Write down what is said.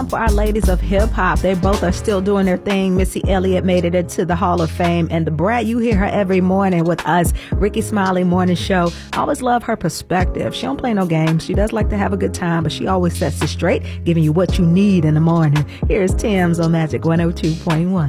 for our ladies of hip hop. They both are still doing their thing. Missy Elliott made it into the Hall of Fame, and the Brat, you hear her every morning with us. Ricky Smiley Morning Show. I always love her perspective. She don't play no games. She does like to have a good time, but she always sets it straight, giving you what you need in the morning. Here's Tim's on Magic 102.1.